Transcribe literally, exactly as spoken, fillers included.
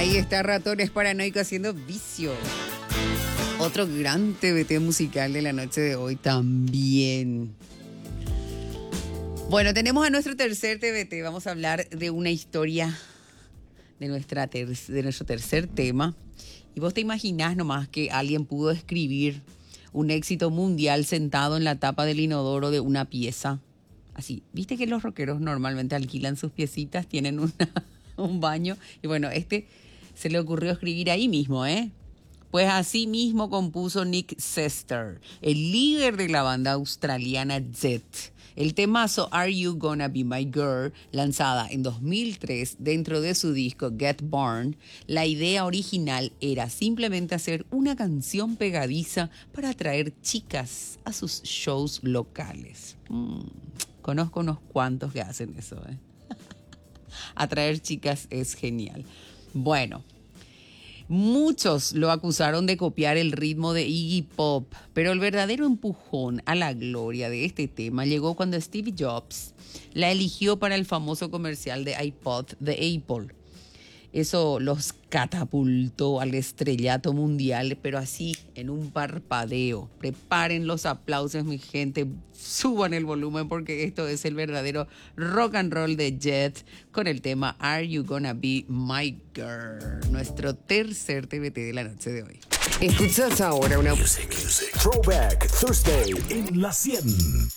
Ahí está Ratones Paranoicos haciendo Vicio. Otro gran T V T musical de la noche de hoy también. Bueno, tenemos a nuestro tercer T V T. Vamos a hablar de una historia de, nuestra ter- de nuestro tercer tema. Y vos te imaginás nomás que alguien pudo escribir un éxito mundial sentado en la tapa del inodoro de una pieza. Así, viste que los rockeros normalmente alquilan sus piecitas, tienen una, un baño. Y bueno, este se le ocurrió escribir ahí mismo, ¿eh? Pues así mismo compuso Nick Sester, el líder de la banda australiana Zed. El temazo Are You Gonna Be My Girl, lanzada en dos mil tres dentro de su disco Get Born, la idea original era simplemente hacer una canción pegadiza para atraer chicas a sus shows locales. Mm, conozco unos cuantos que hacen eso, ¿eh? Atraer chicas es genial. Bueno, muchos lo acusaron de copiar el ritmo de Iggy Pop, pero el verdadero empujón a la gloria de este tema llegó cuando Steve Jobs la eligió para el famoso comercial de iPod de Apple. Eso los catapultó al estrellato mundial, pero así, en un parpadeo. Preparen los aplausos, mi gente. Suban el volumen porque esto es el verdadero rock and roll de Jet con el tema Are You Gonna Be My Girl? Nuestro tercer T V T de la noche de hoy. Escuchas ahora una... Music, music. Throwback Thursday en La cien.